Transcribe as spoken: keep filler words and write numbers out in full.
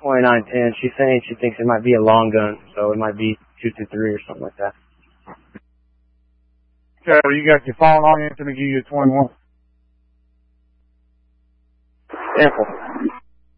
twenty-nine ten. She's saying she thinks it might be a long gun, so it might be two two three or something like that. Okay, well, you got your phone on you. It's going to give you a twenty-one. Sample.